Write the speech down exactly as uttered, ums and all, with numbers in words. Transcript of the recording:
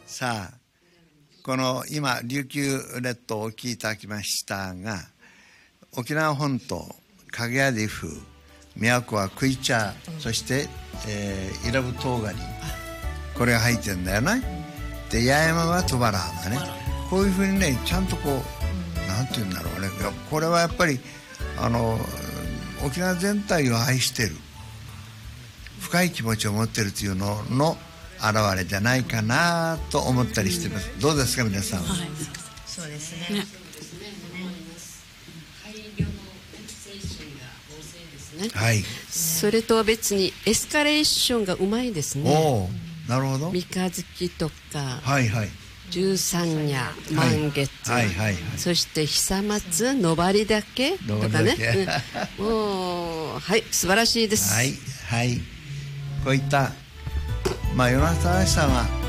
さあ、この今琉球列島をお聞きいただきましたが、沖縄本島かげやり風、宮古はクイチャー、そして、えー、イラブトウガニ、これが入ってるんだよね。で八重山はトバラだね。こういうふうにね、ちゃんとこうなんていうんだろうね、これはやっぱりあの沖縄全体を愛してる深い気持ちを持ってるというのの現れじゃないかなと思ったりしてます。どうですか皆さん。はい、 そうですね。 はい、それとは別にエスカレーションがうまいですね。 おー、なるほど。 三日月とか、 はいはい、 十三夜、満月、はいはいはいはい、そして久松、のばりだけとかね、うん、もうはい素晴らしいです。 はいはい、こういったまあ与那原さんは